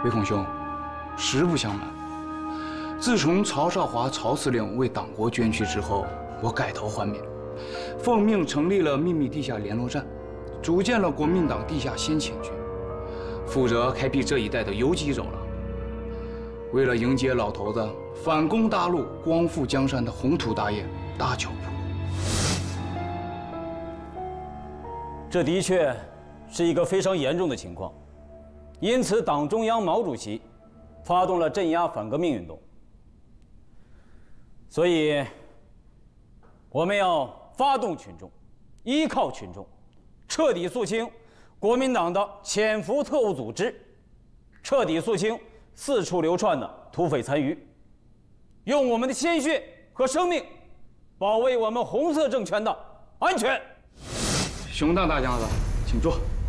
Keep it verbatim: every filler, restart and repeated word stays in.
魏孔兄，实不相瞒，自从曹少华曹司令为党国捐躯之后，我改头换面，奉命成立了秘密地下联络站，组建了国民党地下先遣军，负责开辟这一带的游击走廊。为了迎接老头子反攻大陆、光复江山的宏图大业，大脚铺路。 这的确是一个非常严重的情况，因此党中央毛主席发动了镇压反革命运动。所以，我们要发动群众，依靠群众，彻底肃清国民党的潜伏特务组织，彻底肃清四处流窜的土匪残余，用我们的鲜血和生命保卫我们红色政权的安全。 熊大大将子，请坐。